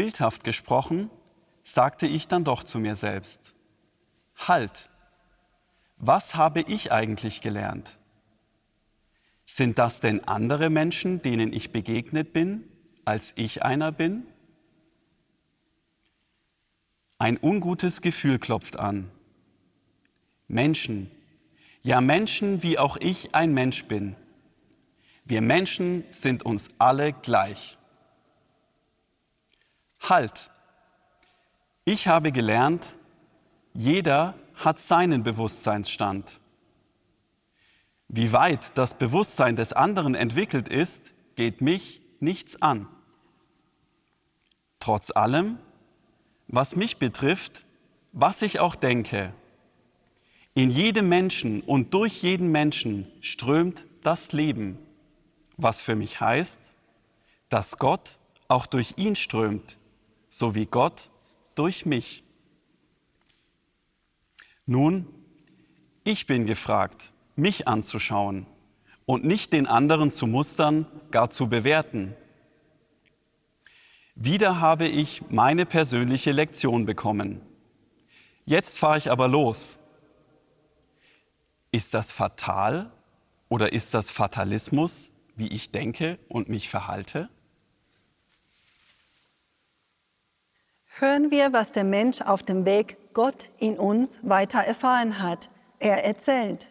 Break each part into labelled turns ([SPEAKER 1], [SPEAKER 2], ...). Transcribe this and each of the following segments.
[SPEAKER 1] Bildhaft gesprochen, sagte ich dann doch zu mir selbst: Halt! Was habe ich eigentlich gelernt? Sind das denn andere Menschen, denen ich begegnet bin, als ich einer bin? Ein ungutes Gefühl klopft an. Menschen, ja Menschen, wie auch ich ein Mensch bin. Wir Menschen sind uns alle gleich. Halt! Ich habe gelernt, jeder hat seinen Bewusstseinsstand. Wie weit das Bewusstsein des anderen entwickelt ist, geht mich nichts an. Trotz allem, was mich betrifft, was ich auch denke, in jedem Menschen und durch jeden Menschen strömt das Leben, was für mich heißt, dass Gott auch durch ihn strömt, so wie Gott durch mich. Nun, ich bin gefragt, mich anzuschauen und nicht den anderen zu mustern, gar zu bewerten. Wieder habe ich meine persönliche Lektion bekommen. Jetzt fahre ich aber los. Ist das fatal oder ist das Fatalismus, wie ich denke und mich verhalte?
[SPEAKER 2] Hören wir, was der Mensch auf dem Weg Gott in uns weiter erfahren hat. Er erzählt: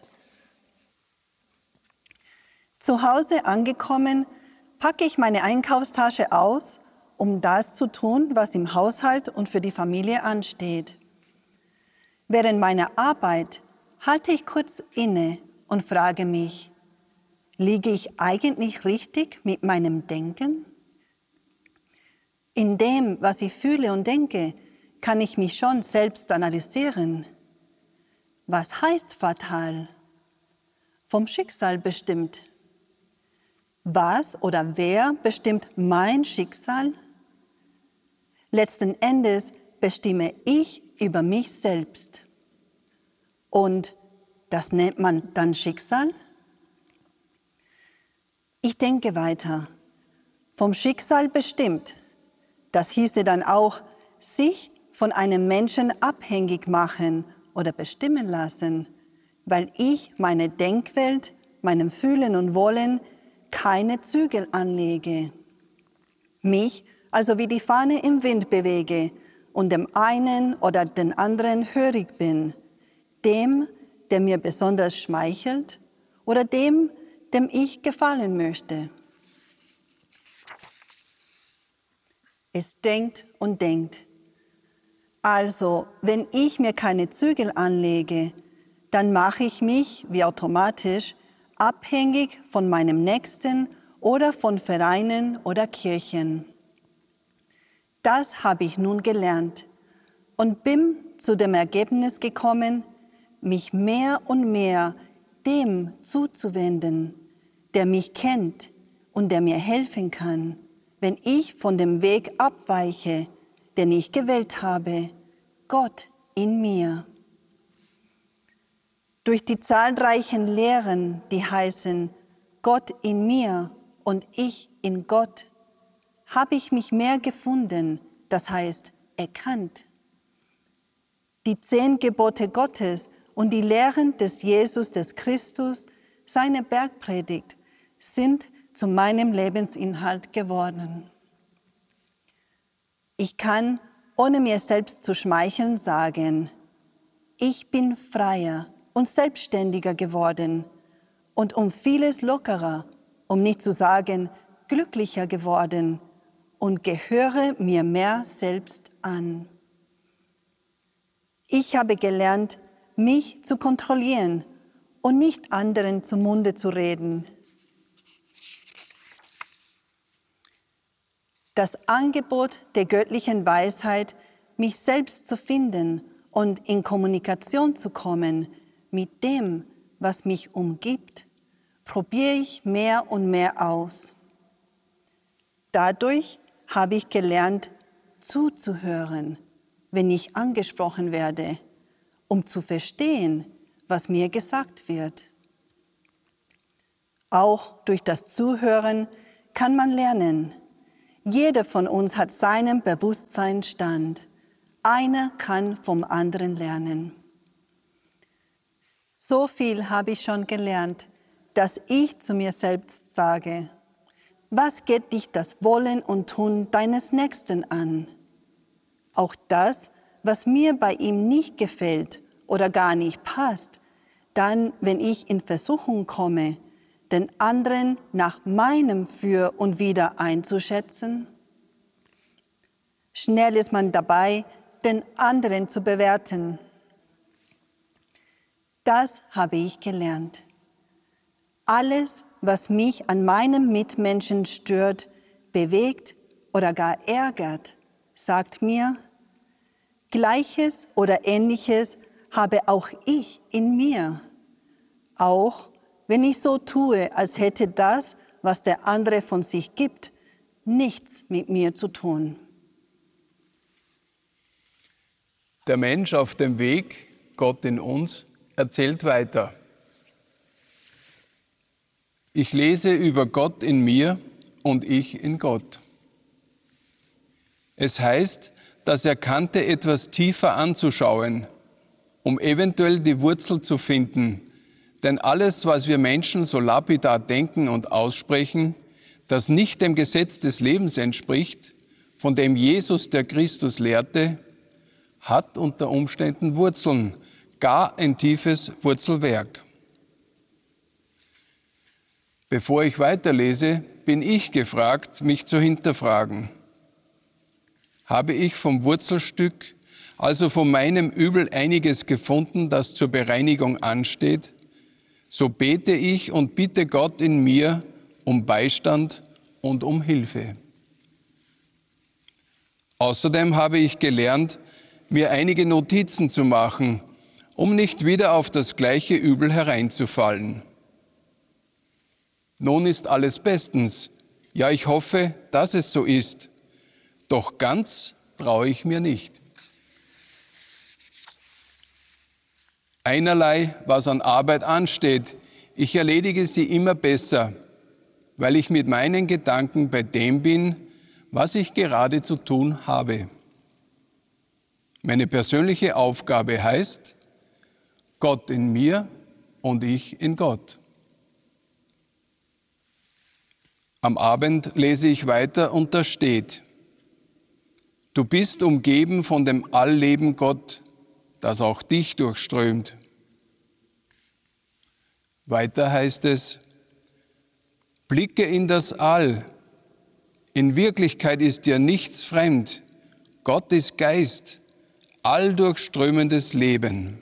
[SPEAKER 2] Zu Hause angekommen, packe ich meine Einkaufstasche aus, um das zu tun, was im Haushalt und für die Familie ansteht. Während meiner Arbeit halte ich kurz inne und frage mich: Liege ich eigentlich richtig mit meinem Denken? In dem, was ich fühle und denke, kann ich mich schon selbst analysieren. Was heißt fatal? Vom Schicksal bestimmt. Was oder wer bestimmt mein Schicksal? Letzten Endes bestimme ich über mich selbst. Und das nennt man dann Schicksal? Ich denke weiter. Vom Schicksal bestimmt. Das hieße dann auch, sich von einem Menschen abhängig machen oder bestimmen lassen, weil ich meine Denkwelt, meinem Fühlen und Wollen keine Zügel anlege. Mich also wie die Fahne im Wind bewege und dem einen oder den anderen hörig bin, dem, der mir besonders schmeichelt oder dem ich gefallen möchte. Es denkt und denkt. Also, wenn ich mir keine Zügel anlege, dann mache ich mich, wie automatisch, abhängig von meinem Nächsten oder von Vereinen oder Kirchen. Das habe ich nun gelernt und bin zu dem Ergebnis gekommen, mich mehr und mehr dem zuzuwenden, der mich kennt und der mir helfen kann, wenn ich von dem Weg abweiche, den ich gewählt habe, Gott in mir. Durch die zahlreichen Lehren, die heißen Gott in mir und ich in Gott, habe ich mich mehr gefunden, das heißt erkannt. Die 10 Gebote Gottes und die Lehren des Jesus, des Christus, seine Bergpredigt, sind zu meinem Lebensinhalt geworden. Ich kann, ohne mir selbst zu schmeicheln, sagen: Ich bin freier und selbstständiger geworden und um vieles lockerer, um nicht zu sagen glücklicher geworden und gehöre mir mehr selbst an. Ich habe gelernt, mich zu kontrollieren und nicht anderen zum Munde zu reden. Das Angebot der göttlichen Weisheit, mich selbst zu finden und in Kommunikation zu kommen mit dem, was mich umgibt, probiere ich mehr und mehr aus. Dadurch habe ich gelernt, zuzuhören, wenn ich angesprochen werde, um zu verstehen, was mir gesagt wird. Auch durch das Zuhören kann man lernen, Jeder von uns hat seinen Bewusstseinsstand. Einer kann vom anderen lernen. So viel habe ich schon gelernt, dass ich zu mir selbst sage: Was geht dich das Wollen und Tun deines Nächsten an? Auch das, was mir bei ihm nicht gefällt oder gar nicht passt, dann, wenn ich in Versuchung komme, den anderen nach meinem Für und Wider einzuschätzen? Schnell ist man dabei, den anderen zu bewerten. Das habe ich gelernt. Alles, was mich an meinem Mitmenschen stört, bewegt oder gar ärgert, sagt mir: Gleiches oder Ähnliches habe auch ich in mir. Auch wenn ich so tue, als hätte das, was der andere von sich gibt, nichts mit mir zu tun.
[SPEAKER 3] Der Mensch auf dem Weg, Gott in uns, erzählt weiter. Ich lese über Gott in mir und ich in Gott. Es heißt, das Erkannte etwas tiefer anzuschauen, um eventuell die Wurzel zu finden. Denn alles, was wir Menschen so lapidar denken und aussprechen, das nicht dem Gesetz des Lebens entspricht, von dem Jesus der Christus lehrte, hat unter Umständen Wurzeln, gar ein tiefes Wurzelwerk. Bevor ich weiterlese, bin ich gefragt, mich zu hinterfragen. Habe ich vom Wurzelstück, also von meinem Übel, einiges gefunden, das zur Bereinigung ansteht? So bete ich und bitte Gott in mir um Beistand und um Hilfe. Außerdem habe ich gelernt, mir einige Notizen zu machen, um nicht wieder auf das gleiche Übel hereinzufallen. Nun ist alles bestens. Ja, ich hoffe, dass es so ist. Doch ganz traue ich mir nicht. Einerlei, was an Arbeit ansteht, ich erledige sie immer besser, weil ich mit meinen Gedanken bei dem bin, was ich gerade zu tun habe. Meine persönliche Aufgabe heißt: Gott in mir und ich in Gott. Am Abend lese ich weiter und da steht: Du bist umgeben von dem Allleben Gott, das auch dich durchströmt. Weiter heißt es: Blicke in das All. In Wirklichkeit ist dir nichts fremd. Gott ist Geist, alldurchströmendes Leben.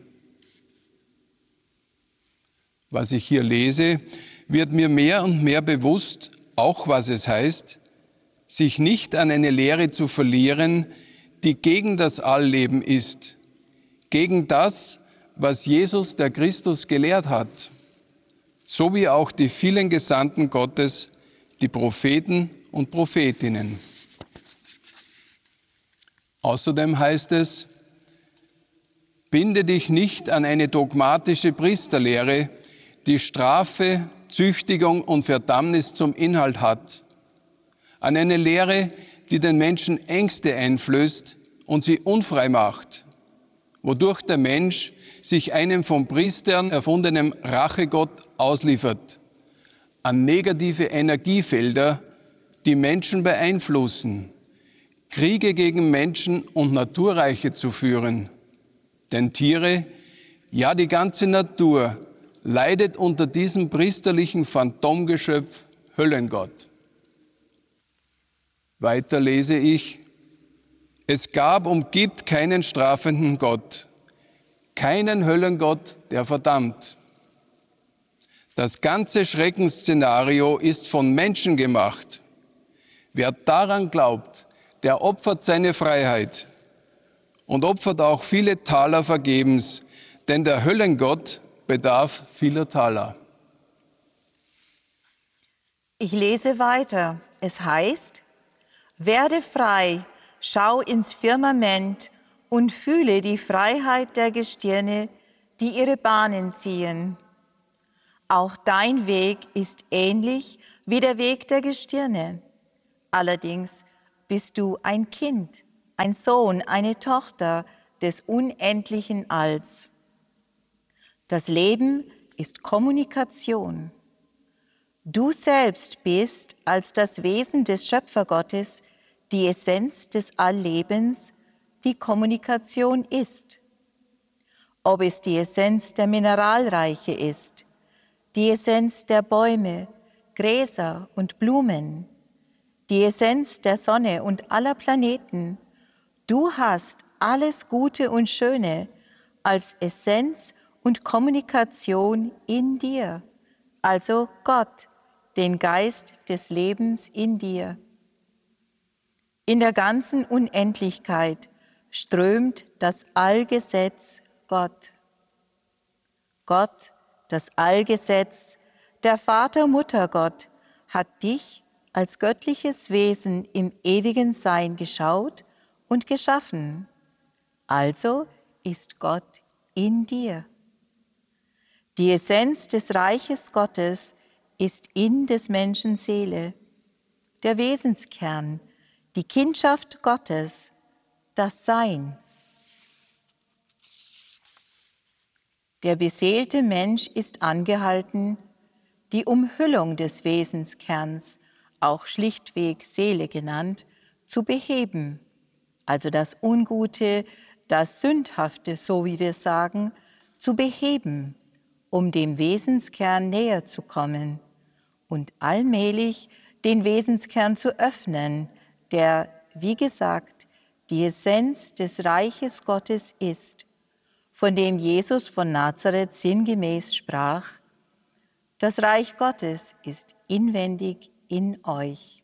[SPEAKER 3] Was ich hier lese, wird mir mehr und mehr bewusst, auch was es heißt, sich nicht an eine Lehre zu verlieren, die gegen das Allleben ist, gegen das, was Jesus der Christus gelehrt hat, so wie auch die vielen Gesandten Gottes, die Propheten und Prophetinnen. Außerdem heißt es: Binde dich nicht an eine dogmatische Priesterlehre, die Strafe, Züchtigung und Verdammnis zum Inhalt hat, an eine Lehre, die den Menschen Ängste einflößt und sie unfrei macht, wodurch der Mensch sich einem von Priestern erfundenem Rachegott ausliefert, an negative Energiefelder, die Menschen beeinflussen, Kriege gegen Menschen und Naturreiche zu führen. Denn Tiere, ja die ganze Natur, leidet unter diesem priesterlichen Phantomgeschöpf Höllengott. Weiter lese ich: Es gab und gibt keinen strafenden Gott, keinen Höllengott, der verdammt. Das ganze Schreckensszenario ist von Menschen gemacht. Wer daran glaubt, der opfert seine Freiheit und opfert auch viele Taler vergebens, denn der Höllengott bedarf vieler Taler.
[SPEAKER 4] Ich lese weiter. Es heißt: Werde frei, schau ins Firmament und fühle die Freiheit der Gestirne, die ihre Bahnen ziehen. Auch dein Weg ist ähnlich wie der Weg der Gestirne. Allerdings bist du ein Kind, ein Sohn, eine Tochter des unendlichen Alls. Das Leben ist Kommunikation. Du selbst bist als das Wesen des Schöpfergottes die Essenz des Alllebens, die Kommunikation ist. Ob es die Essenz der Mineralreiche ist, die Essenz der Bäume, Gräser und Blumen, die Essenz der Sonne und aller Planeten, du hast alles Gute und Schöne als Essenz und Kommunikation in dir, also Gott, den Geist des Lebens in dir. In der ganzen Unendlichkeit strömt das Allgesetz Gott. Gott, das Allgesetz, der Vater-Mutter-Gott, hat dich als göttliches Wesen im ewigen Sein geschaut und geschaffen. Also ist Gott in dir. Die Essenz des Reiches Gottes ist in des Menschen Seele, der Wesenskern, die Kindschaft Gottes, das Sein. Der beseelte Mensch ist angehalten, die Umhüllung des Wesenskerns, auch schlichtweg Seele genannt, zu beheben, also das Ungute, das Sündhafte, so wie wir sagen, zu beheben, um dem Wesenskern näher zu kommen und allmählich den Wesenskern zu öffnen, der, wie gesagt, die Essenz des Reiches Gottes ist, von dem Jesus von Nazareth sinngemäß sprach: Das Reich Gottes ist inwendig in euch.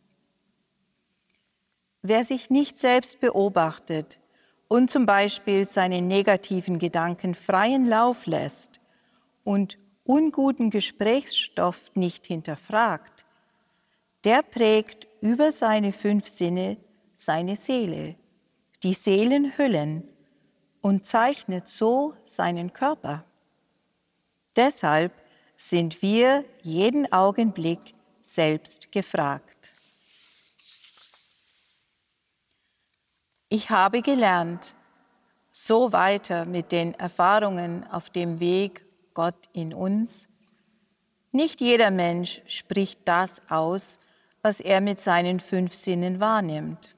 [SPEAKER 4] Wer sich nicht selbst beobachtet und zum Beispiel seine negativen Gedanken freien Lauf lässt und unguten Gesprächsstoff nicht hinterfragt, der prägt über seine 5 Sinne seine Seele, die Seelenhüllen, und zeichnet so seinen Körper. Deshalb sind wir jeden Augenblick selbst gefragt. Ich habe gelernt, so weiter mit den Erfahrungen auf dem Weg Gott in uns. Nicht jeder Mensch spricht das aus, was er mit seinen 5 Sinnen wahrnimmt.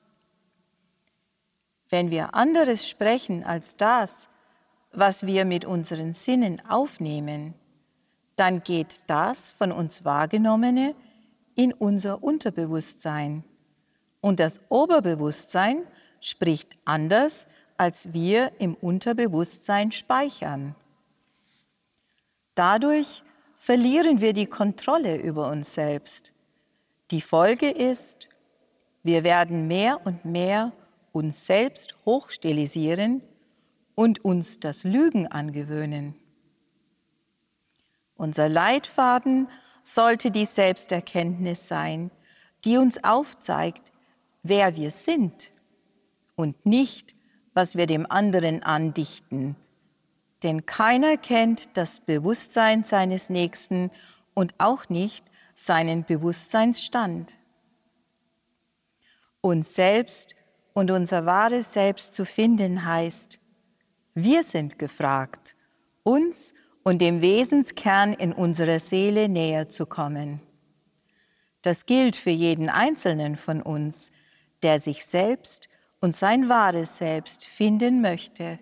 [SPEAKER 4] Wenn wir anderes sprechen als das, was wir mit unseren Sinnen aufnehmen, dann geht das von uns Wahrgenommene in unser Unterbewusstsein. Und das Oberbewusstsein spricht anders, als wir im Unterbewusstsein speichern. Dadurch verlieren wir die Kontrolle über uns selbst. Die Folge ist, wir werden mehr und mehr uns selbst hochstilisieren und uns das Lügen angewöhnen. Unser Leitfaden sollte die Selbsterkenntnis sein, die uns aufzeigt, wer wir sind und nicht, was wir dem anderen andichten. Denn keiner kennt das Bewusstsein seines Nächsten und auch nicht seinen Bewusstseinsstand. Uns selbst und unser wahres Selbst zu finden heißt, wir sind gefragt, uns und dem Wesenskern in unserer Seele näher zu kommen. Das gilt für jeden Einzelnen von uns, der sich selbst und sein wahres Selbst finden möchte.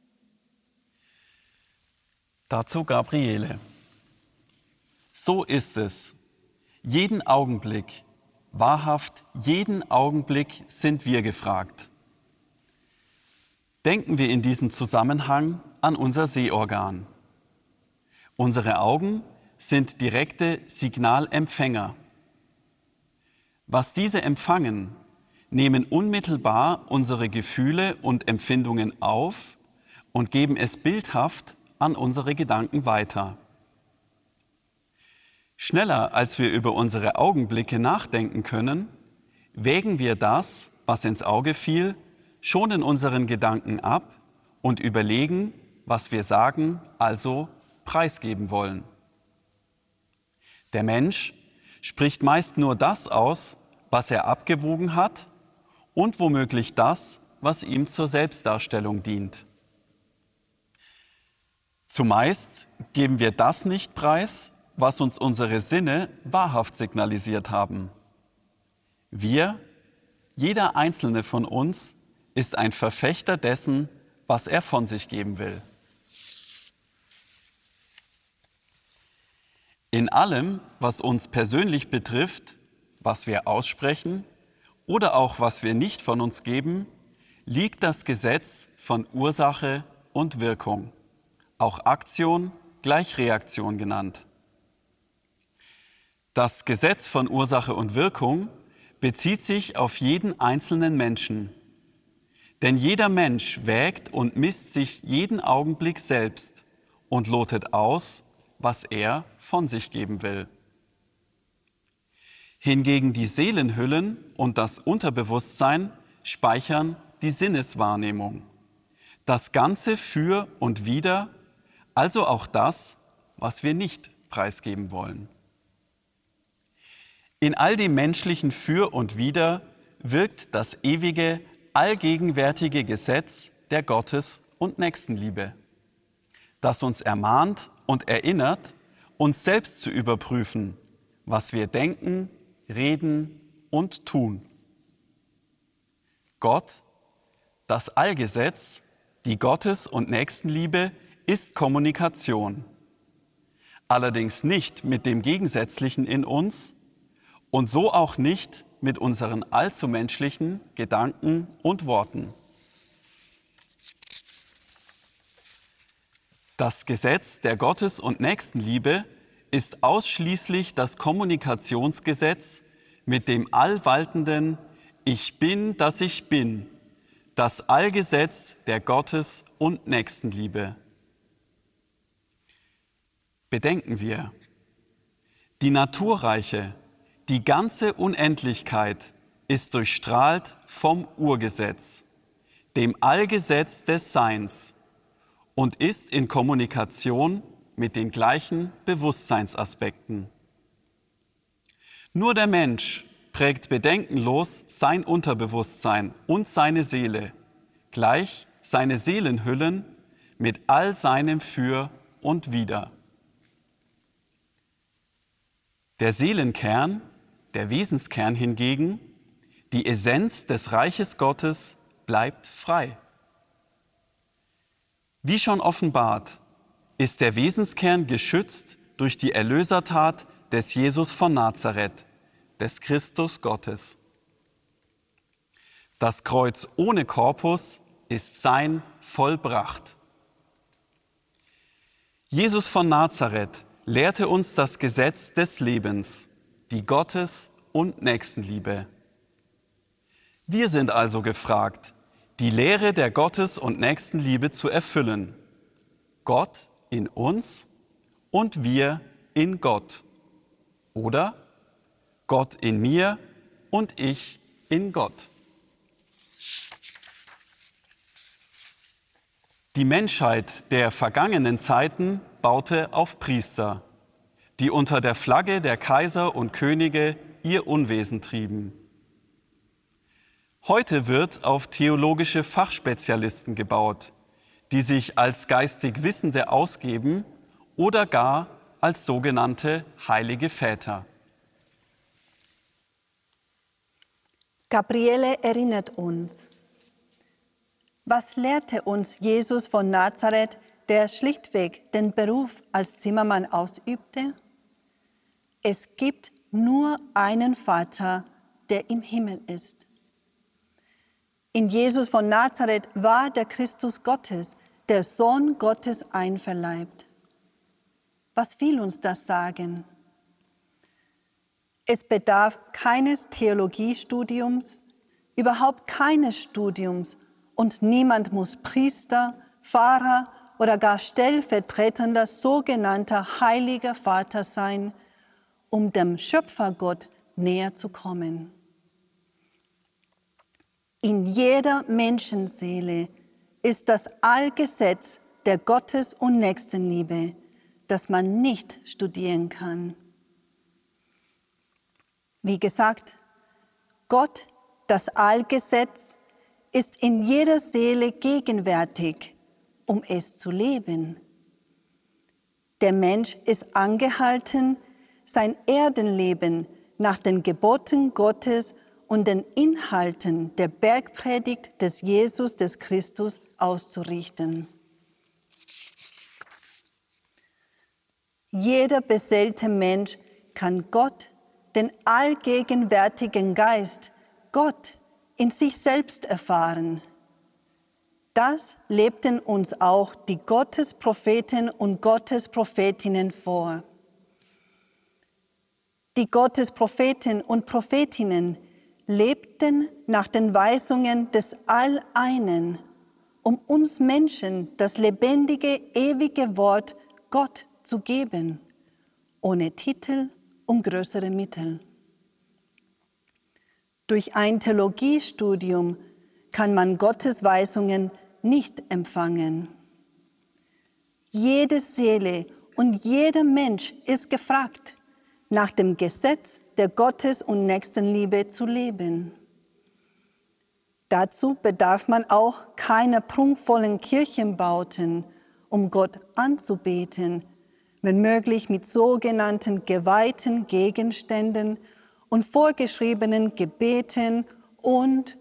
[SPEAKER 1] Dazu Gabriele. So ist es. Jeden Augenblick, wahrhaft jeden Augenblick sind wir gefragt. Denken wir in diesem Zusammenhang an unser Sehorgan. Unsere Augen sind direkte Signalempfänger. Was diese empfangen, nehmen unmittelbar unsere Gefühle und Empfindungen auf und geben es bildhaft an unsere Gedanken weiter. Schneller als wir über unsere Augenblicke nachdenken können, wägen wir das, was ins Auge fiel, schon in unseren Gedanken ab und überlegen, was wir sagen, also preisgeben wollen. Der Mensch spricht meist nur das aus, was er abgewogen hat und womöglich das, was ihm zur Selbstdarstellung dient. Zumeist geben wir das nicht preis, was uns unsere Sinne wahrhaft signalisiert haben. Wir, jeder einzelne von uns, ist ein Verfechter dessen, was er von sich geben will. In allem, was uns persönlich betrifft, was wir aussprechen oder auch was wir nicht von uns geben, liegt das Gesetz von Ursache und Wirkung, auch Aktion gleich Reaktion genannt. Das Gesetz von Ursache und Wirkung bezieht sich auf jeden einzelnen Menschen. Denn jeder Mensch wägt und misst sich jeden Augenblick selbst und lotet aus, was er von sich geben will. Hingegen die Seelenhüllen und das Unterbewusstsein speichern die Sinneswahrnehmung. Das Ganze für und wider, also auch das, was wir nicht preisgeben wollen. In all dem menschlichen Für und Wider wirkt das ewige, allgegenwärtige Gesetz der Gottes- und Nächstenliebe, das uns ermahnt und erinnert, uns selbst zu überprüfen, was wir denken, reden und tun. Gott, das Allgesetz, die Gottes- und Nächstenliebe ist Kommunikation. Allerdings nicht mit dem Gegensätzlichen in uns und so auch nicht mit unseren allzu menschlichen Gedanken und Worten. Das Gesetz der Gottes- und Nächstenliebe ist ausschließlich das Kommunikationsgesetz mit dem allwaltenden Ich bin, dass ich bin, das Allgesetz der Gottes- und Nächstenliebe. Bedenken wir, die naturreiche, die ganze Unendlichkeit ist durchstrahlt vom Urgesetz, dem Allgesetz des Seins, und ist in Kommunikation mit den gleichen Bewusstseinsaspekten. Nur der Mensch prägt bedenkenlos sein Unterbewusstsein und seine Seele, gleich seine Seelenhüllen mit all seinem Für und Wider. Der Seelenkern, der Wesenskern hingegen, die Essenz des Reiches Gottes, bleibt frei. Wie schon offenbart, ist der Wesenskern geschützt durch die Erlösertat des Jesus von Nazareth, des Christus Gottes. Das Kreuz ohne Korpus ist sein vollbracht. Jesus von Nazareth lehrte uns das Gesetz des Lebens, die Gottes- und Nächstenliebe. Wir sind also gefragt, die Lehre der Gottes- und Nächstenliebe zu erfüllen. Gott in uns und wir in Gott. Oder Gott in mir und ich in Gott. Die Menschheit der vergangenen Zeiten baute auf Priester, die unter der Flagge der Kaiser und Könige ihr Unwesen trieben. Heute wird auf theologische Fachspezialisten gebaut, die sich als geistig Wissende ausgeben oder gar als sogenannte heilige Väter.
[SPEAKER 2] Gabriele erinnert uns. Was lehrte uns Jesus von Nazareth, der schlichtweg den Beruf als Zimmermann ausübte? Es gibt nur einen Vater, der im Himmel ist. In Jesus von Nazareth war der Christus Gottes, der Sohn Gottes einverleibt. Was will uns das sagen? Es bedarf keines Theologiestudiums, überhaupt keines Studiums, und niemand muss Priester, Pfarrer oder gar stellvertretender sogenannter heiliger Vater sein, um dem Schöpfergott näher zu kommen. In jeder Menschenseele ist das Allgesetz der Gottes- und Nächstenliebe, das man nicht studieren kann. Wie gesagt, Gott Das Allgesetz ist in jeder Seele gegenwärtig, um es zu leben. Der Mensch ist angehalten, sein Erdenleben nach den Geboten Gottes und den Inhalten der Bergpredigt des Jesus des Christus auszurichten. Jeder beseelte Mensch kann Gott, den allgegenwärtigen Geist, Gott in sich selbst erfahren. Das lebten uns auch die Gottespropheten und Gottesprophetinnen vor. Die Gottespropheten und Prophetinnen lebten nach den Weisungen des Alleinen, um uns Menschen das lebendige, ewige Wort Gott zu geben, ohne Titel und größere Mittel. Durch ein Theologiestudium kann man Gottes Weisungen nicht empfangen. Jede Seele und jeder Mensch ist gefragt, nach dem Gesetz der Gottes- und Nächstenliebe zu leben. Dazu bedarf man auch keiner prunkvollen Kirchenbauten, um Gott anzubeten, wenn möglich mit sogenannten geweihten Gegenständen und vorgeschriebenen Gebeten und.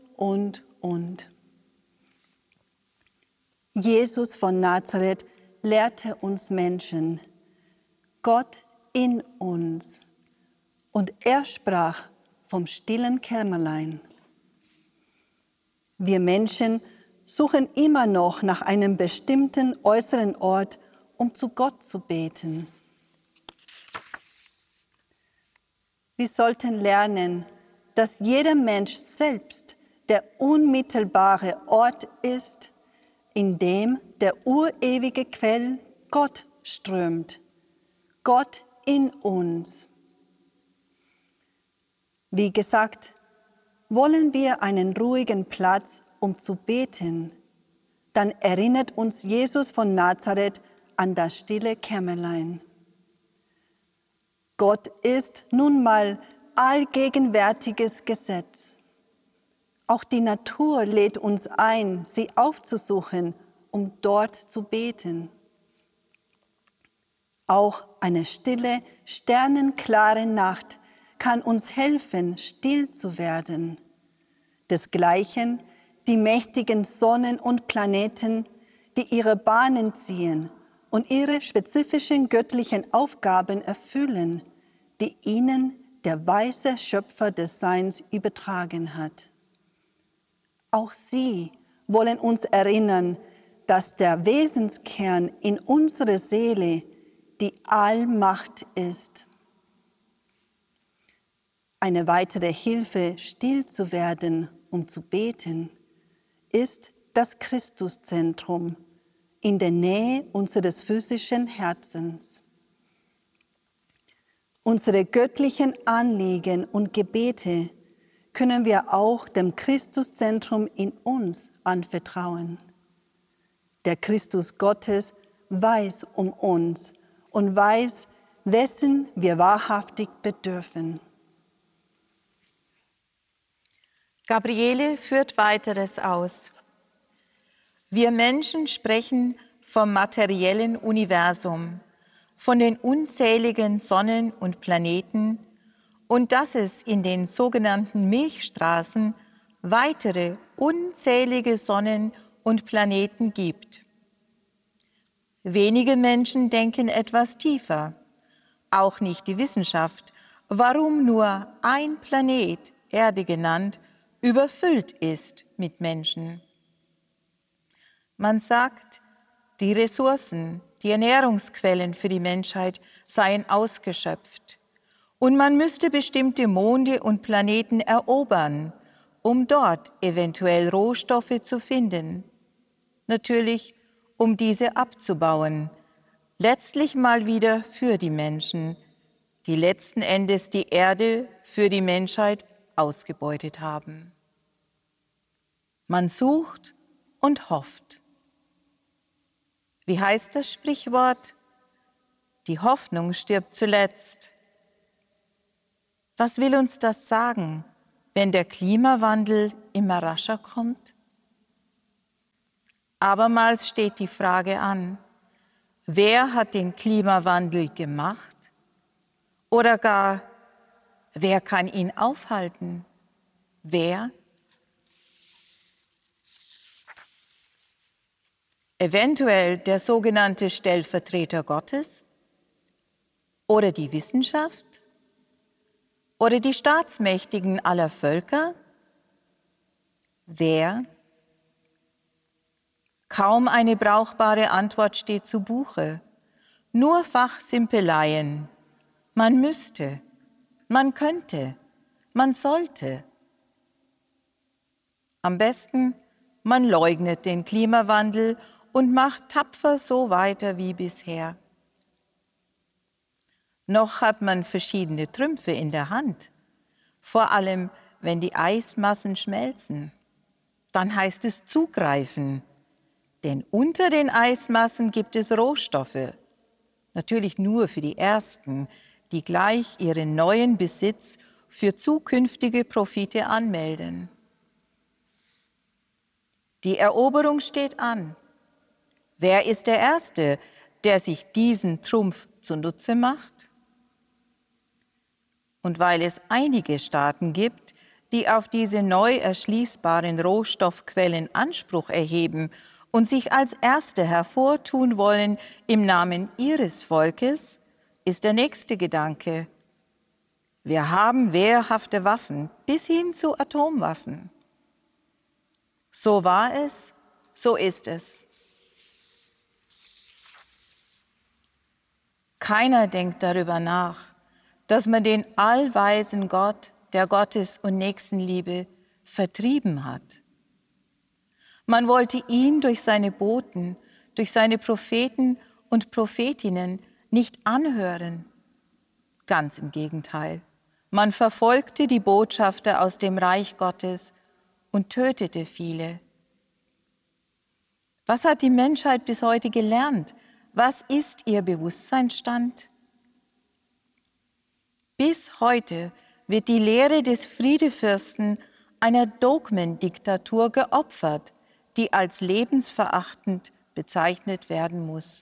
[SPEAKER 2] Jesus von Nazareth lehrte uns Menschen, Gott in uns. Und er sprach vom stillen Kämmerlein. Wir Menschen suchen immer noch nach einem bestimmten äußeren Ort, um zu Gott zu beten. Wir sollten lernen, dass jeder Mensch selbst der unmittelbare Ort ist, in dem der urewige Quell Gott strömt, Gott in uns. Wie gesagt, wollen wir einen ruhigen Platz, um zu beten, dann erinnert uns Jesus von Nazareth an das stille Kämmerlein. Gott ist nun mal allgegenwärtiges Gesetz. Auch die Natur lädt uns ein, sie aufzusuchen, um dort zu beten. Auch eine stille, sternenklare Nacht kann uns helfen, still zu werden. Desgleichen die mächtigen Sonnen und Planeten, die ihre Bahnen ziehen und ihre spezifischen göttlichen Aufgaben erfüllen, die ihnen der weise Schöpfer des Seins übertragen hat. Auch sie wollen uns erinnern, dass der Wesenskern in unserer Seele die Allmacht ist. Eine weitere Hilfe, still zu werden, um zu beten, ist das Christuszentrum in der Nähe unseres physischen Herzens. Unsere göttlichen Anliegen und Gebete können wir auch dem Christuszentrum in uns anvertrauen. Der Christus Gottes weiß um uns und weiß, wessen wir wahrhaftig bedürfen.
[SPEAKER 4] Gabriele führt weiteres aus. Wir Menschen sprechen vom materiellen Universum, von den unzähligen Sonnen und Planeten und dass es in den sogenannten Milchstraßen weitere unzählige Sonnen und Planeten gibt. Wenige Menschen denken etwas tiefer, auch nicht die Wissenschaft, warum nur ein Planet, Erde genannt, überfüllt ist mit Menschen. Man sagt, die Ressourcen, die Ernährungsquellen für die Menschheit seien ausgeschöpft und man müsste bestimmte Monde und Planeten erobern, um dort eventuell Rohstoffe zu finden. Natürlich, um diese abzubauen, letztlich mal wieder für die Menschen, die letzten Endes die Erde für die Menschheit ausgebeutet haben. Man sucht und hofft. Wie heißt das Sprichwort? Die Hoffnung stirbt zuletzt. Was will uns das sagen? wenn der Klimawandel immer rascher kommt? Abermals steht die Frage an, wer hat den Klimawandel gemacht? Oder gar, wer kann ihn aufhalten? Wer? Eventuell der sogenannte Stellvertreter Gottes? Oder die Wissenschaft? Oder die Staatsmächtigen aller Völker? Wer? Kaum eine brauchbare Antwort steht zu Buche. Nur Fachsimpeleien. Man müsste, man könnte, man sollte. Am besten, man leugnet den Klimawandel und macht tapfer so weiter wie bisher. Noch hat man verschiedene Trümpfe in der Hand. Vor allem, wenn die Eismassen schmelzen. Dann heißt es zugreifen. Denn unter den Eismassen gibt es Rohstoffe. Natürlich nur für die Ersten, die gleich ihren neuen Besitz für zukünftige Profite anmelden. Die Eroberung steht an. Wer ist der Erste, der sich diesen Trumpf zunutze macht? Und weil es einige Staaten gibt, die auf diese neu erschließbaren Rohstoffquellen Anspruch erheben und sich als Erste hervortun wollen im Namen ihres Volkes, ist der nächste Gedanke: Wir haben wehrhafte Waffen bis hin zu Atomwaffen. So war es, so ist es. Keiner denkt darüber nach, dass man den allweisen Gott der Gottes- und Nächstenliebe vertrieben hat. Man wollte ihn durch seine Boten, durch seine Propheten und Prophetinnen nicht anhören. Ganz im Gegenteil. Man verfolgte die Botschafter aus dem Reich Gottes und tötete viele. Was hat die Menschheit bis heute gelernt? Was ist ihr Bewusstseinsstand? Bis heute wird die Lehre des Friedefürsten einer Dogmendiktatur geopfert, die als lebensverachtend bezeichnet werden muss.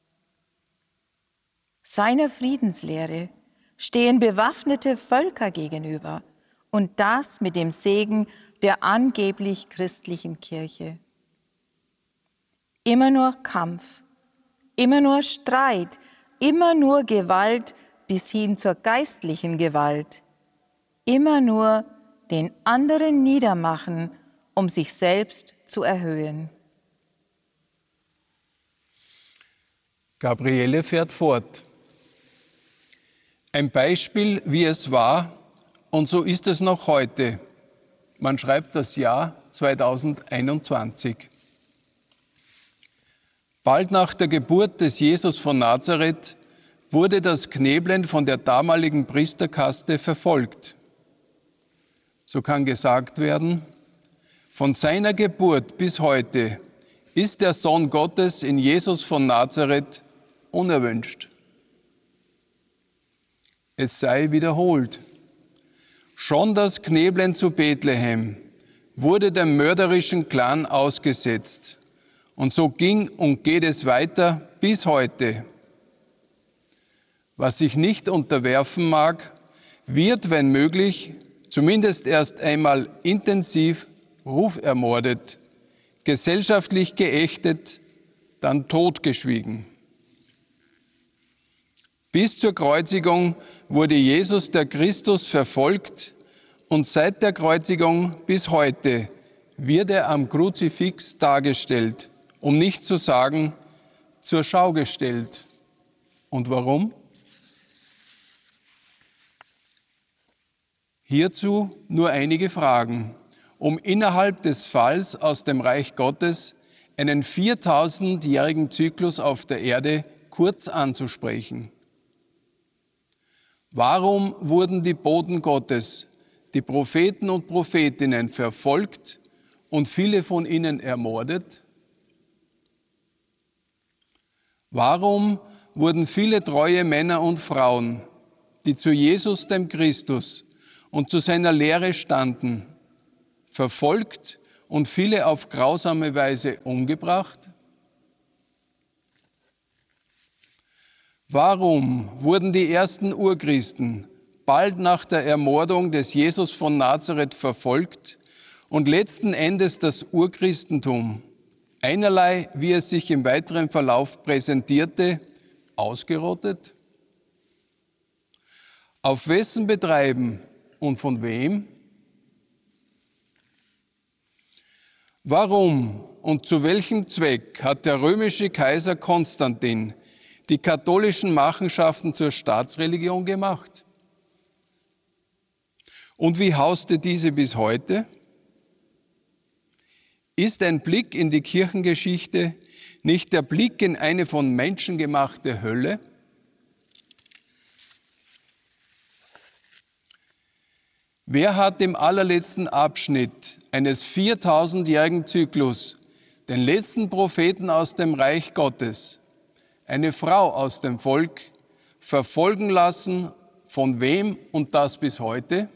[SPEAKER 4] Seiner Friedenslehre stehen bewaffnete Völker gegenüber und das mit dem Segen der angeblich christlichen Kirche. Immer nur Kampf, immer nur Streit, immer nur Gewalt bis hin zur geistlichen Gewalt, immer nur den anderen niedermachen, um sich selbst zu erhöhen.
[SPEAKER 3] Gabriele fährt fort. Ein Beispiel, wie es war, und so ist es noch heute. Man schreibt das Jahr 2021. Bald nach der Geburt des Jesus von Nazareth wurde das Knebeln von der damaligen Priesterkaste verfolgt. So kann gesagt werden, von seiner Geburt bis heute ist der Sohn Gottes in Jesus von Nazareth unerwünscht. Es sei wiederholt. Schon das Knebeln zu Bethlehem wurde dem mörderischen Clan ausgesetzt. Und so ging und geht es weiter bis heute. Was sich nicht unterwerfen mag, wird, wenn möglich, zumindest erst einmal intensiv rufermordet, gesellschaftlich geächtet, dann totgeschwiegen. Bis zur Kreuzigung wurde Jesus der Christus verfolgt und seit der Kreuzigung bis heute wird er am Kruzifix dargestellt, um nicht zu sagen, zur Schau gestellt. Und warum? Hierzu nur einige Fragen, um innerhalb des Falls aus dem Reich Gottes einen 4000-jährigen Zyklus auf der Erde kurz anzusprechen. Warum wurden die Boten Gottes, die Propheten und Prophetinnen, verfolgt und viele von ihnen ermordet? Warum wurden viele treue Männer und Frauen, die zu Jesus dem Christus und zu seiner Lehre standen, verfolgt und viele auf grausame Weise umgebracht? Warum wurden die ersten Urchristen bald nach der Ermordung des Jesus von Nazareth verfolgt und letzten Endes das Urchristentum, einerlei, wie es sich im weiteren Verlauf präsentierte, ausgerottet? Auf wessen Betreiben und von wem? Warum und zu welchem Zweck hat der römische Kaiser Konstantin die katholischen Machenschaften zur Staatsreligion gemacht? Und wie hauste diese bis heute? Ist ein Blick in die Kirchengeschichte nicht der Blick in eine von Menschen gemachte Hölle? Wer hat im allerletzten Abschnitt eines 4000-jährigen Zyklus den letzten Propheten aus dem Reich Gottes, eine Frau aus dem Volk, verfolgen lassen, von wem und das bis heute?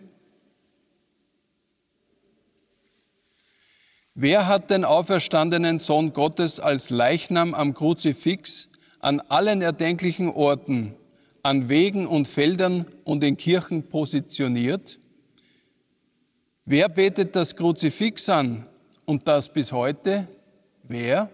[SPEAKER 3] Wer hat den auferstandenen Sohn Gottes als Leichnam am Kruzifix an allen erdenklichen Orten, an Wegen und Feldern und in Kirchen positioniert? Wer betet das Kruzifix an und das bis heute? Wer?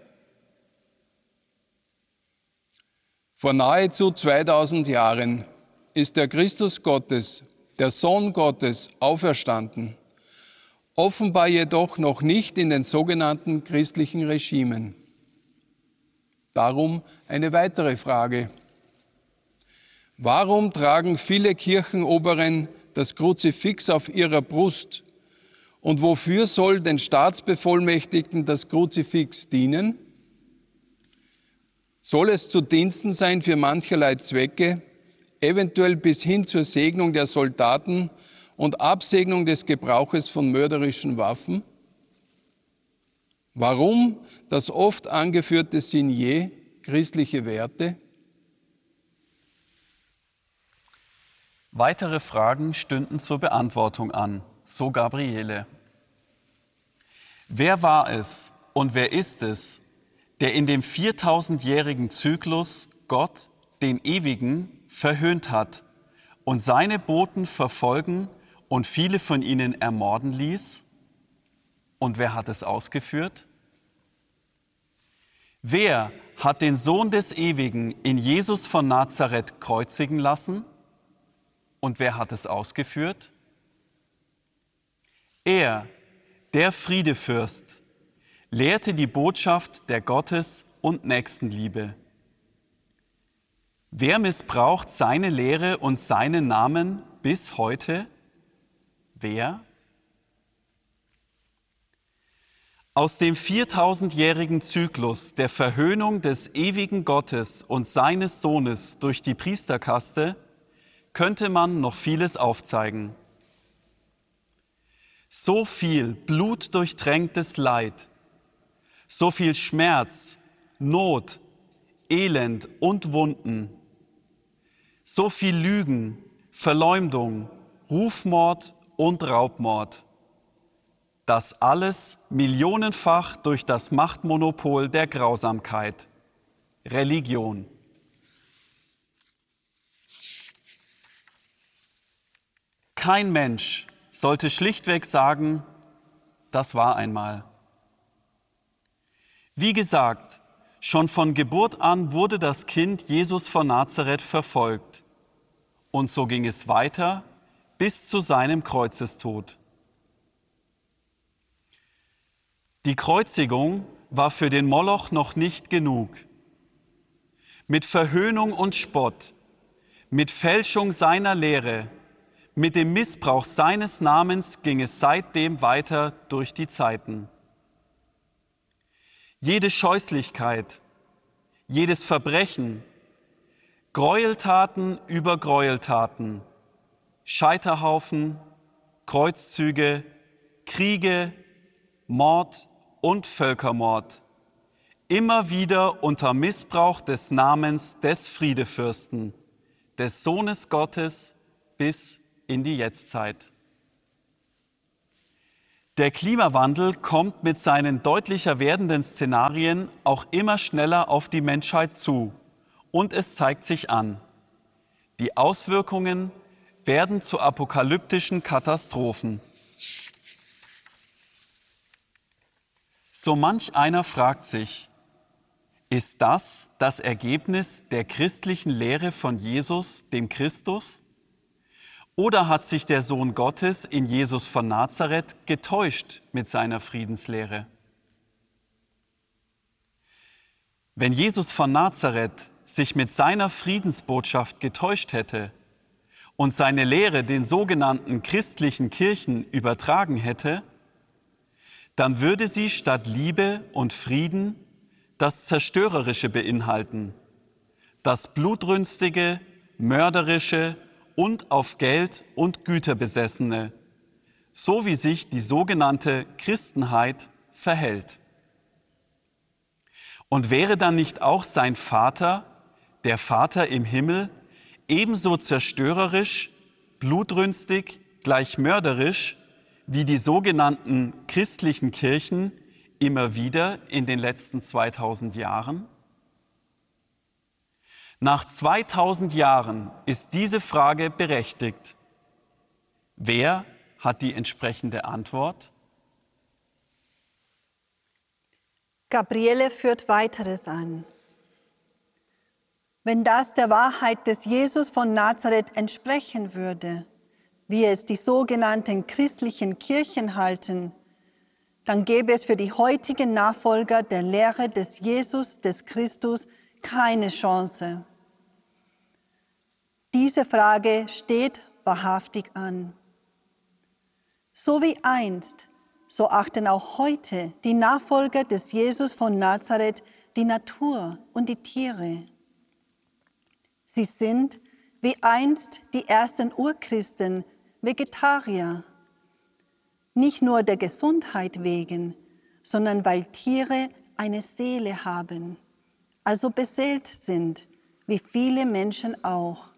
[SPEAKER 3] Vor nahezu 2000 Jahren ist der Christus Gottes, der Sohn Gottes, auferstanden. Offenbar jedoch noch nicht in den sogenannten christlichen Regimen. Darum eine weitere Frage. Warum tragen viele Kirchenoberen das Kruzifix auf ihrer Brust? Und wofür soll den Staatsbevollmächtigten das Kruzifix dienen? Soll es zu Diensten sein für mancherlei Zwecke, eventuell bis hin zur Segnung der Soldaten und Absegnung des Gebrauches von mörderischen Waffen? Warum das oft angeführte Signet, christliche Werte?
[SPEAKER 1] Weitere Fragen stünden zur Beantwortung an, so Gabriele. Wer war es und wer ist es, der in dem 4000-jährigen Zyklus Gott, den Ewigen, verhöhnt hat und seine Boten verfolgen und viele von ihnen ermorden ließ? Und wer hat es ausgeführt? Wer hat den Sohn des Ewigen in Jesus von Nazareth kreuzigen lassen? Und wer hat es ausgeführt? Er, der Friedefürst, lehrte die Botschaft der Gottes- und Nächstenliebe. Wer missbraucht seine Lehre und seinen Namen bis heute? Wer? Aus dem 4000-jährigen Zyklus der Verhöhnung des ewigen Gottes und seines Sohnes durch die Priesterkaste könnte man noch vieles aufzeigen. So viel blutdurchtränktes Leid, so viel Schmerz, Not, Elend und Wunden, so viel Lügen, Verleumdung, Rufmord und Raubmord. Das alles millionenfach durch das Machtmonopol der Grausamkeit, Religion. Kein Mensch sollte schlichtweg sagen, das war einmal. Wie gesagt, schon von Geburt an wurde das Kind Jesus von Nazareth verfolgt. Und so ging es weiter bis zu seinem Kreuzestod. Die Kreuzigung war für den Moloch noch nicht genug. Mit Verhöhnung und Spott, mit Fälschung seiner Lehre, mit dem Missbrauch seines Namens ging es seitdem weiter durch die Zeiten. Jede Scheußlichkeit, jedes Verbrechen, Gräueltaten über Gräueltaten, Scheiterhaufen, Kreuzzüge, Kriege, Mord und Völkermord, immer wieder unter Missbrauch des Namens des Friedefürsten, des Sohnes Gottes bis in die Jetztzeit. Der Klimawandel kommt mit seinen deutlicher werdenden Szenarien auch immer schneller auf die Menschheit zu und es zeigt sich an. Die Auswirkungen werden zu apokalyptischen Katastrophen. So manch einer fragt sich, ist das das Ergebnis der christlichen Lehre von Jesus, dem Christus? Oder hat sich der Sohn Gottes in Jesus von Nazareth getäuscht mit seiner Friedenslehre? Wenn Jesus von Nazareth sich mit seiner Friedensbotschaft getäuscht hätte und seine Lehre den sogenannten christlichen Kirchen übertragen hätte, dann würde sie statt Liebe und Frieden das Zerstörerische beinhalten, das Blutrünstige, Mörderische und auf Geld und Güter besessene, so wie sich die sogenannte Christenheit verhält. Und wäre dann nicht auch sein Vater, der Vater im Himmel, ebenso zerstörerisch, blutrünstig, gleich mörderisch, wie die sogenannten christlichen Kirchen immer wieder in den letzten 2000 Jahren? Nach 2000 Jahren ist diese Frage berechtigt. Wer hat die entsprechende Antwort?
[SPEAKER 2] Gabriele führt weiteres an. Wenn das der Wahrheit des Jesus von Nazareth entsprechen würde, wie es die sogenannten christlichen Kirchen halten, dann gäbe es für die heutigen Nachfolger der Lehre des Jesus, des Christus, keine Chance. Diese Frage steht wahrhaftig an. So wie einst, so achten auch heute die Nachfolger des Jesus von Nazareth die Natur und die Tiere. Sie sind, wie einst die ersten Urchristen, Vegetarier. Nicht nur der Gesundheit wegen, sondern weil Tiere eine Seele haben, also beseelt sind, wie viele Menschen auch.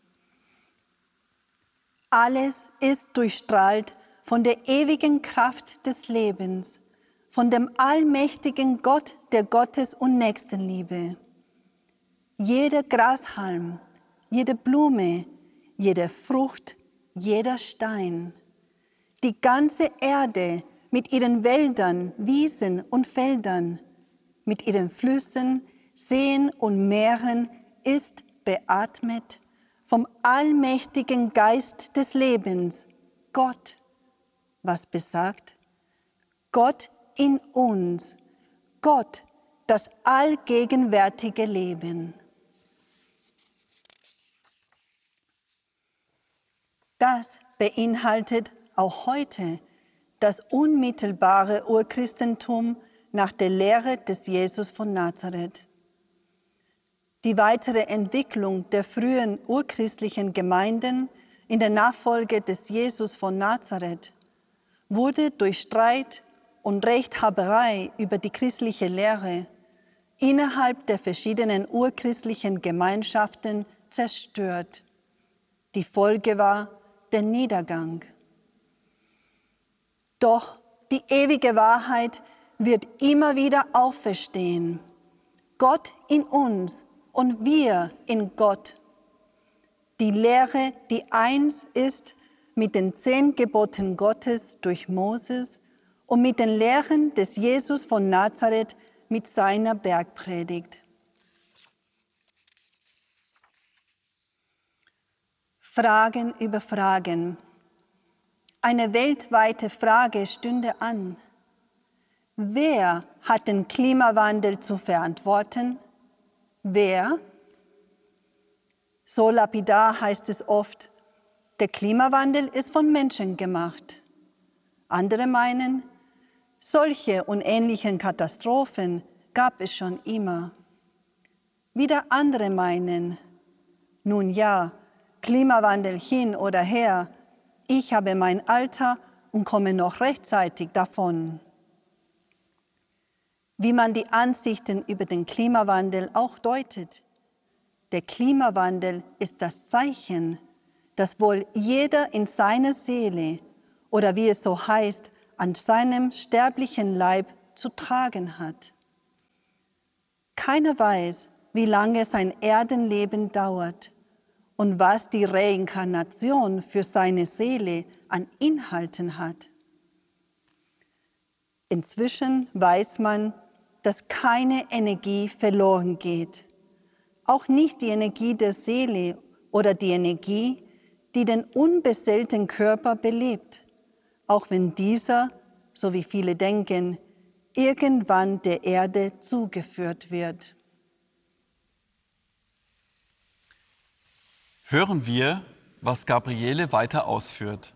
[SPEAKER 2] Alles ist durchstrahlt von der ewigen Kraft des Lebens, von dem allmächtigen Gott der Gottes- und Nächstenliebe. Jeder Grashalm, jede Blume, jede Frucht, jeder Stein, die ganze Erde mit ihren Wäldern, Wiesen und Feldern, mit ihren Flüssen, Seen und Meeren ist beatmet vom allmächtigen Geist des Lebens, Gott. Was besagt? Gott in uns, Gott, das allgegenwärtige Leben. Das beinhaltet auch heute das unmittelbare Urchristentum nach der Lehre des Jesus von Nazareth. Die weitere Entwicklung der frühen urchristlichen Gemeinden in der Nachfolge des Jesus von Nazareth wurde durch Streit und Rechthaberei über die christliche Lehre innerhalb der verschiedenen urchristlichen Gemeinschaften zerstört. Die Folge war der Niedergang. Doch die ewige Wahrheit wird immer wieder auferstehen. Gott in uns und wir in Gott. Die Lehre, die eins ist mit den 10 Geboten Gottes durch Moses und mit den Lehren des Jesus von Nazareth mit seiner Bergpredigt. Fragen über Fragen. Eine weltweite Frage stünde an. Wer hat den Klimawandel zu verantworten? Wer? So lapidar heißt es oft, der Klimawandel ist von Menschen gemacht. Andere meinen, solche und ähnliche Katastrophen gab es schon immer. Wieder andere meinen, nun ja, Klimawandel hin oder her, ich habe mein Alter und komme noch rechtzeitig davon. Wie man die Ansichten über den Klimawandel auch deutet. Der Klimawandel ist das Zeichen, das wohl jeder in seiner Seele oder wie es so heißt, an seinem sterblichen Leib zu tragen hat. Keiner weiß, wie lange sein Erdenleben dauert und was die Reinkarnation für seine Seele an Inhalten hat. Inzwischen weiß man, dass keine Energie verloren geht, auch nicht die Energie der Seele oder die Energie, die den unbeseelten Körper belebt, auch wenn dieser, so wie viele denken, irgendwann der Erde zugeführt wird.
[SPEAKER 1] Hören wir, was Gabriele weiter ausführt.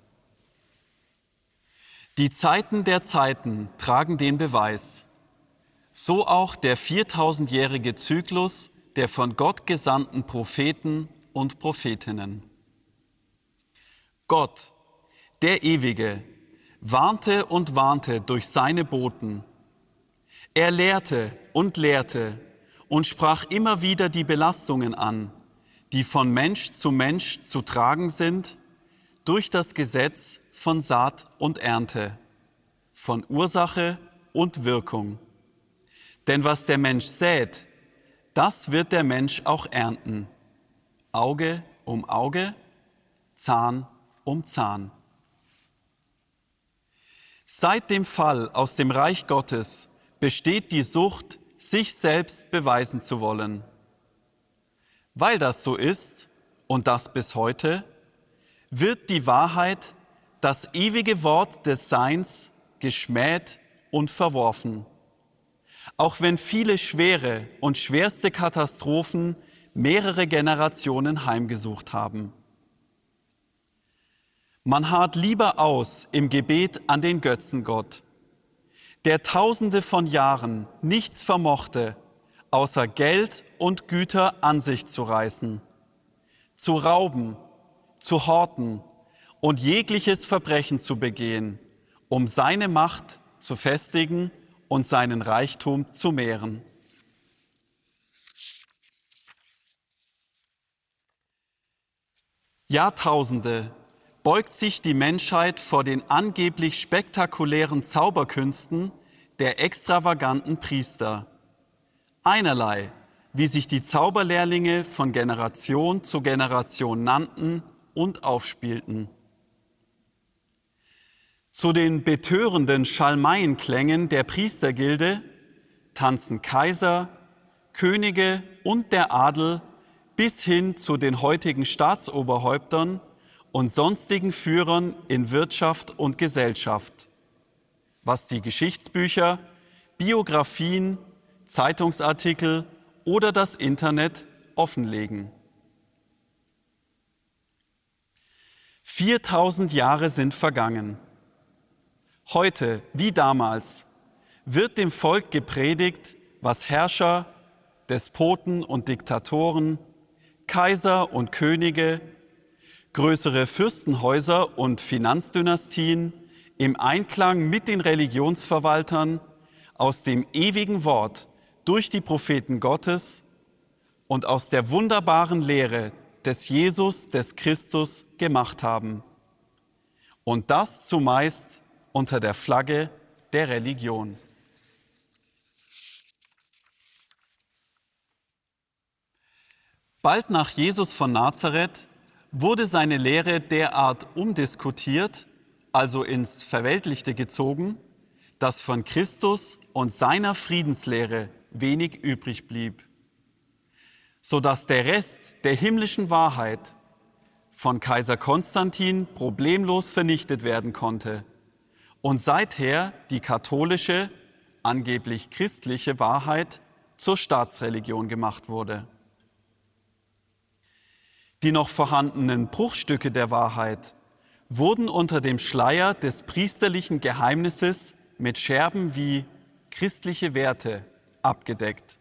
[SPEAKER 1] Die Zeiten der Zeiten tragen den Beweis, so auch der 4000-jährige Zyklus der von Gott gesandten Propheten und Prophetinnen. Gott, der Ewige, warnte und warnte durch seine Boten. Er lehrte und sprach immer wieder die Belastungen an, die von Mensch zu tragen sind, durch das Gesetz von Saat und Ernte, von Ursache und Wirkung. Denn was der Mensch sät, das wird der Mensch auch ernten. Auge um Auge, Zahn um Zahn. Seit dem Fall aus dem Reich Gottes besteht die Sucht, sich selbst beweisen zu wollen. Weil das so ist, und das bis heute, wird die Wahrheit, das ewige Wort des Seins, geschmäht und verworfen. Auch wenn viele schwere und schwerste Katastrophen mehrere Generationen heimgesucht haben. Man harrt lieber aus im Gebet an den Götzengott, der Tausende von Jahren nichts vermochte, außer Geld und Güter an sich zu reißen, zu rauben, zu horten und jegliches Verbrechen zu begehen, um seine Macht zu festigen und seinen Reichtum zu mehren. Jahrtausende beugt sich die Menschheit vor den angeblich spektakulären Zauberkünsten der extravaganten Priester. Einerlei, wie sich die Zauberlehrlinge von Generation zu Generation nannten und aufspielten. Zu den betörenden Schalmeienklängen der Priestergilde tanzen Kaiser, Könige und der Adel bis hin zu den heutigen Staatsoberhäuptern und sonstigen Führern in Wirtschaft und Gesellschaft, was die Geschichtsbücher, Biografien, Zeitungsartikel oder das Internet offenlegen. 4000 Jahre sind vergangen. Heute, wie damals, wird dem Volk gepredigt, was Herrscher, Despoten und Diktatoren, Kaiser und Könige, größere Fürstenhäuser und Finanzdynastien im Einklang mit den Religionsverwaltern aus dem ewigen Wort durch die Propheten Gottes und aus der wunderbaren Lehre des Jesus, des Christus gemacht haben. Und das zumeist unter der Flagge der Religion. Bald nach Jesus von Nazareth wurde seine Lehre derart umdiskutiert, also ins Verweltlichte gezogen, dass von Christus und seiner Friedenslehre wenig übrig blieb, sodass der Rest der himmlischen Wahrheit von Kaiser Konstantin problemlos vernichtet werden konnte und seither die katholische, angeblich christliche Wahrheit zur Staatsreligion gemacht wurde. Die noch vorhandenen Bruchstücke der Wahrheit wurden unter dem Schleier des priesterlichen Geheimnisses mit Scherben wie christliche Werte abgedeckt.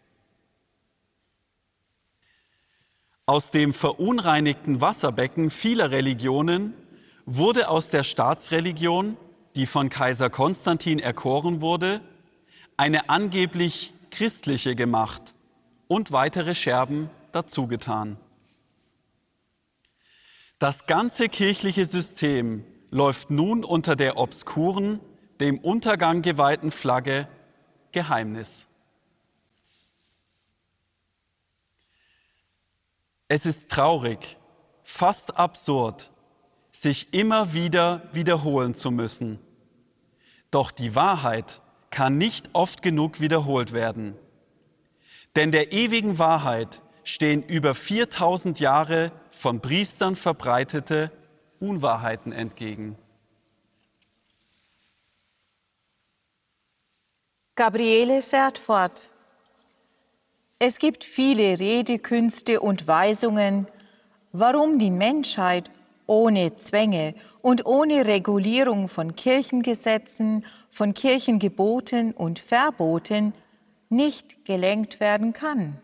[SPEAKER 1] Aus dem verunreinigten Wasserbecken vieler Religionen wurde aus der Staatsreligion, die von Kaiser Konstantin erkoren wurde, eine angeblich christliche gemacht und weitere Scherben dazugetan. Das ganze kirchliche System läuft nun unter der obskuren, dem Untergang geweihten Flagge Geheimnis. Es ist traurig, fast absurd, sich immer wieder wiederholen zu müssen. Doch die Wahrheit kann nicht oft genug wiederholt werden. Denn der ewigen Wahrheit stehen über 4000 Jahre von Priestern verbreitete Unwahrheiten entgegen.
[SPEAKER 4] Gabriele fährt fort. Es gibt viele Redekünste und Weisungen, warum die Menschheit ohne Zwänge und ohne Regulierung von Kirchengesetzen, von Kirchengeboten und Verboten nicht gelenkt werden kann.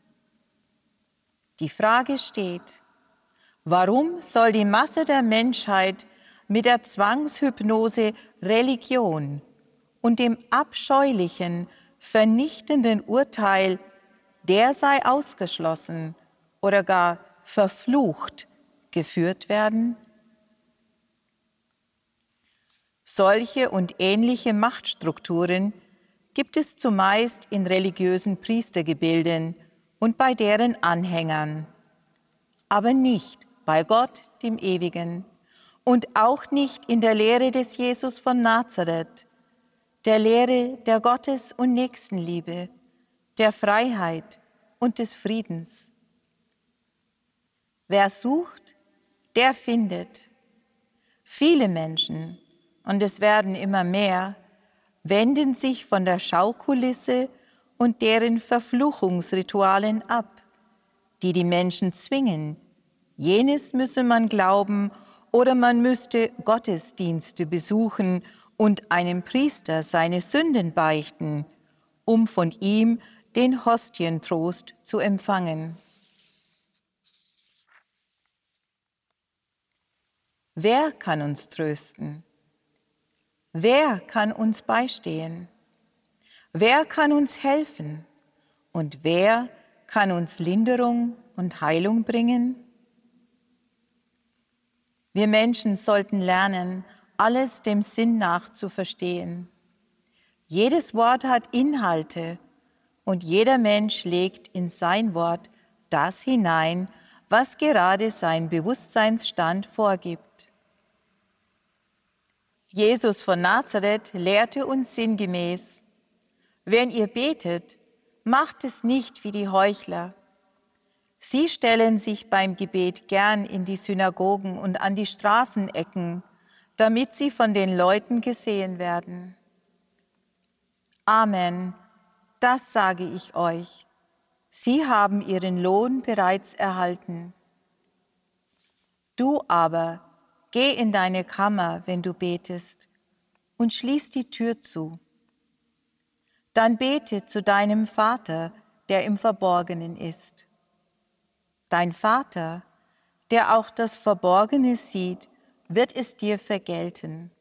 [SPEAKER 4] Die Frage steht, warum soll die Masse der Menschheit mit der Zwangshypnose Religion und dem abscheulichen, vernichtenden Urteil, der sei ausgeschlossen oder gar verflucht, geführt werden? Solche und ähnliche Machtstrukturen gibt es zumeist in religiösen Priestergebilden und bei deren Anhängern, aber nicht bei Gott, dem Ewigen, und auch nicht in der Lehre des Jesus von Nazareth, der Lehre der Gottes- und Nächstenliebe, der Freiheit und des Friedens. Wer sucht, der findet. Viele Menschen, und es werden immer mehr, wenden sich von der Schaukulisse und deren Verfluchungsritualen ab, die die Menschen zwingen. Jenes müsse man glauben oder man müsste Gottesdienste besuchen und einem Priester seine Sünden beichten, um von ihm den Hostientrost zu empfangen. Wer kann uns trösten? Wer kann uns beistehen? Wer kann uns helfen? Und wer kann uns Linderung und Heilung bringen? Wir Menschen sollten lernen, alles dem Sinn nach zu verstehen. Jedes Wort hat Inhalte und jeder Mensch legt in sein Wort das hinein, was gerade sein Bewusstseinsstand vorgibt. Jesus von Nazareth lehrte uns sinngemäß: Wenn ihr betet, macht es nicht wie die Heuchler. Sie stellen sich beim Gebet gern in die Synagogen und an die Straßenecken, damit sie von den Leuten gesehen werden. Amen, das sage ich euch. Sie haben ihren Lohn bereits erhalten. Du aber, geh in deine Kammer, wenn du betest, und schließ die Tür zu. Dann bete zu deinem Vater, der im Verborgenen ist. Dein Vater, der auch das Verborgene sieht, wird es dir vergelten.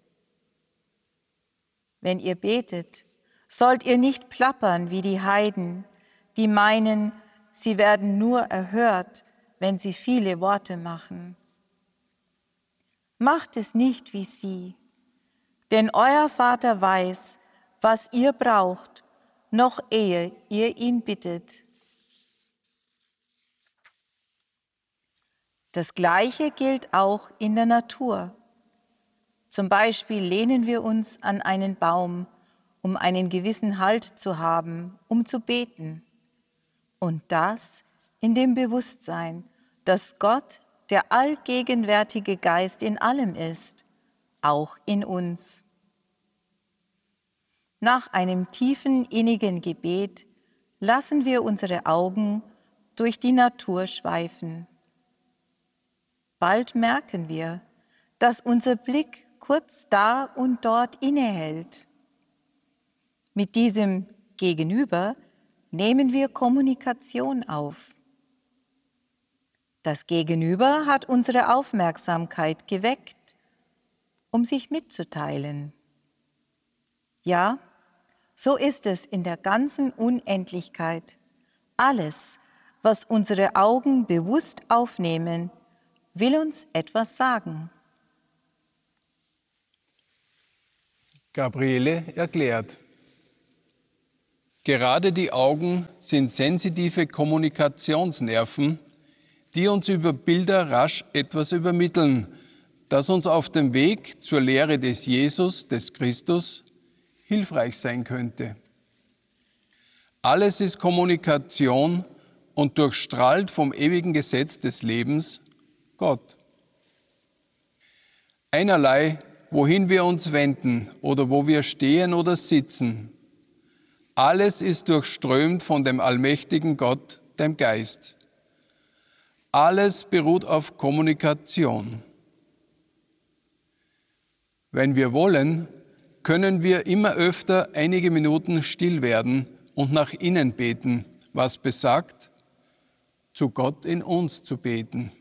[SPEAKER 4] Wenn ihr betet, sollt ihr nicht plappern wie die Heiden, die meinen, sie werden nur erhört, wenn sie viele Worte machen. Macht es nicht wie sie, denn euer Vater weiß, was ihr braucht, noch ehe ihr ihn bittet. Das Gleiche gilt auch in der Natur. Zum Beispiel lehnen wir uns an einen Baum, um einen gewissen Halt zu haben, um zu beten. Und das in dem Bewusstsein, dass Gott der allgegenwärtige Geist in allem ist, auch in uns. Nach einem tiefen, innigen Gebet lassen wir unsere Augen durch die Natur schweifen. Bald merken wir, dass unser Blick kurz da und dort innehält. Mit diesem Gegenüber nehmen wir Kommunikation auf. Das Gegenüber hat unsere Aufmerksamkeit geweckt, um sich mitzuteilen. Ja, so ist es in der ganzen Unendlichkeit. Alles, was unsere Augen bewusst aufnehmen, will uns etwas sagen.
[SPEAKER 3] Gabriele erklärt: Gerade die Augen sind sensitive Kommunikationsnerven, die uns über Bilder rasch etwas übermitteln, das uns auf dem Weg zur Lehre des Jesus, des Christus, hilfreich sein könnte. Alles ist Kommunikation und durchstrahlt vom ewigen Gesetz des Lebens, Gott. Einerlei, wohin wir uns wenden oder wo wir stehen oder sitzen, alles ist durchströmt von dem allmächtigen Gott, dem Geist. Alles beruht auf Kommunikation. Wenn wir wollen, können wir immer öfter einige Minuten still werden und nach innen beten, was besagt, zu Gott in uns zu beten.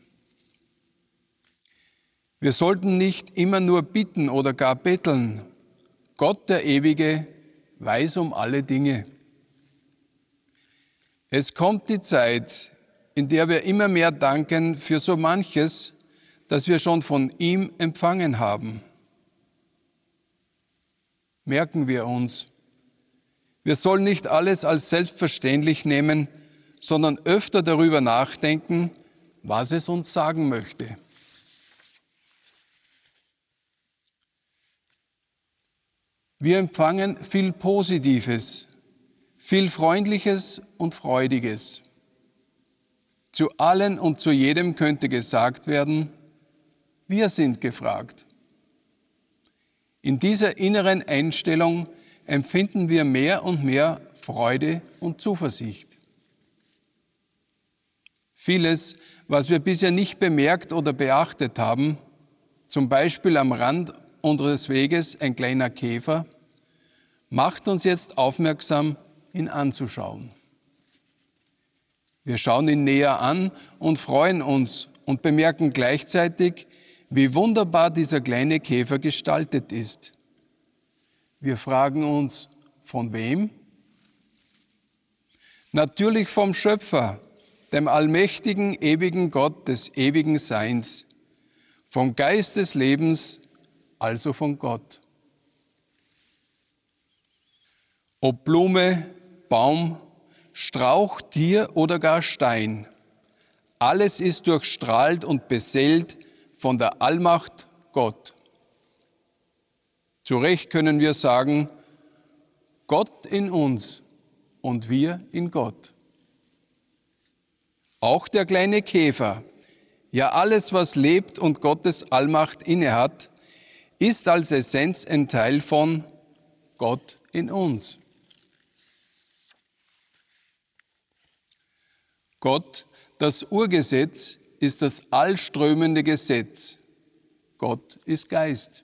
[SPEAKER 3] Wir sollten nicht immer nur bitten oder gar betteln. Gott, der Ewige, weiß um alle Dinge. Es kommt die Zeit, in der wir immer mehr danken für so manches, das wir schon von ihm empfangen haben. Merken wir uns, wir sollen nicht alles als selbstverständlich nehmen, sondern öfter darüber nachdenken, was es uns sagen möchte. Wir empfangen viel Positives, viel Freundliches und Freudiges. Zu allen und zu jedem könnte gesagt werden, wir sind gefragt. In dieser inneren Einstellung empfinden wir mehr und mehr Freude und Zuversicht. Vieles, was wir bisher nicht bemerkt oder beachtet haben, zum Beispiel am Rand unseres Weges ein kleiner Käfer, macht uns jetzt aufmerksam, ihn anzuschauen. Wir schauen ihn näher an und freuen uns und bemerken gleichzeitig, wie wunderbar dieser kleine Käfer gestaltet ist. Wir fragen uns, von wem? Natürlich vom Schöpfer, dem allmächtigen, ewigen Gott des ewigen Seins, vom Geist des Lebens, also von Gott. Ob Blume, Baum, Strauch, Tier oder gar Stein, alles ist durchstrahlt und beseelt von der Allmacht Gott. Zu Recht können wir sagen, Gott in uns und wir in Gott. Auch der kleine Käfer, ja alles, was lebt und Gottes Allmacht innehat, ist als Essenz ein Teil von Gott in uns. Gott, das Urgesetz, ist das allströmende Gesetz. Gott ist Geist.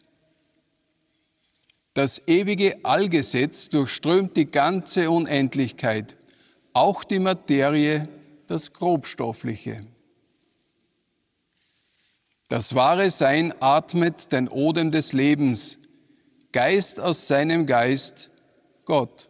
[SPEAKER 3] Das ewige Allgesetz durchströmt die ganze Unendlichkeit, auch die Materie, das Grobstoffliche. Das wahre Sein atmet den Odem des Lebens, Geist aus seinem Geist, Gott.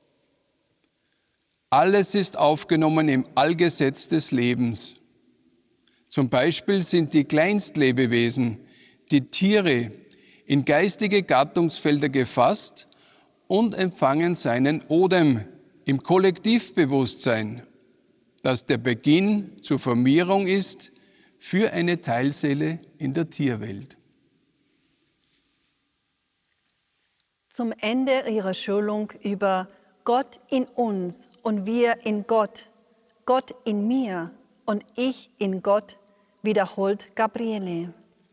[SPEAKER 3] Alles ist aufgenommen im Allgesetz des Lebens. Zum Beispiel sind die Kleinstlebewesen, die Tiere, in geistige Gattungsfelder gefasst und empfangen seinen Odem im Kollektivbewusstsein, das der Beginn zur Vermehrung ist für eine Teilseele in der Tierwelt.
[SPEAKER 2] Zum Ende ihrer Schulung über Gott in uns und wir in Gott, Gott in mir und ich in Gott, wiederholt Gabriele.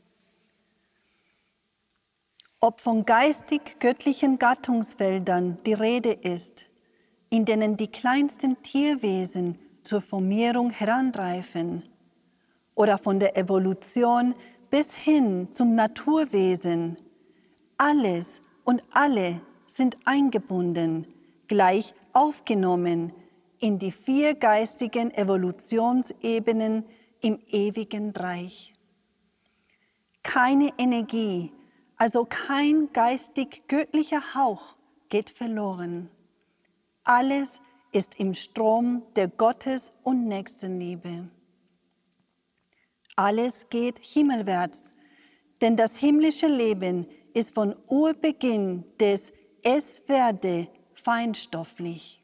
[SPEAKER 2] Ob von geistig-göttlichen Gattungsfeldern die Rede ist, in denen die kleinsten Tierwesen zur Vermehrung heranreifen, oder von der Evolution bis hin zum Naturwesen, alles und alle sind eingebunden, gleich aufgenommen in die 4 geistigen Evolutionsebenen im ewigen Reich. Keine Energie, also kein geistig-göttlicher Hauch geht verloren. Alles ist im Strom der Gottes- und Nächstenliebe. Alles geht himmelwärts, denn das himmlische Leben ist von Urbeginn des Es werde feinstofflich.